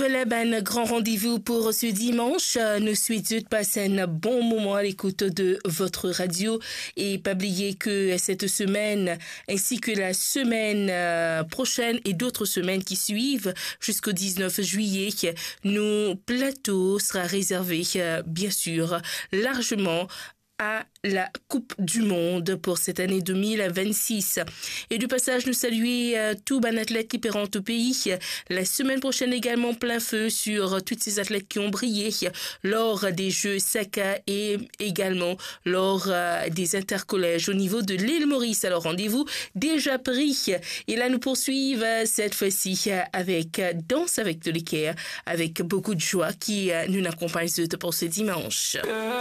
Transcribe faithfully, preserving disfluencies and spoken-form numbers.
voilà ben, un grand rendez-vous pour ce dimanche. Nous souhaitons de passer un bon moment à l'écoute de votre radio et pas oublier que cette semaine ainsi que la semaine prochaine et d'autres semaines qui suivent jusqu'au dix-neuf juillet, nos plateaux sera réservé bien sûr largement à la Coupe du Monde pour cette année deux mille vingt-six. Et du passage, nous saluer euh, tous les athlètes qui paieront au pays. La semaine prochaine également, plein feu sur tous ces athlètes qui ont brillé lors des Jeux Saka et également lors euh, des intercollèges au niveau de l'île Maurice. Alors rendez-vous déjà pris. Et là, nous poursuivons euh, cette fois-ci euh, avec euh, Danse avec de l'équerre, avec beaucoup de joie qui euh, nous accompagne pour ce dimanche.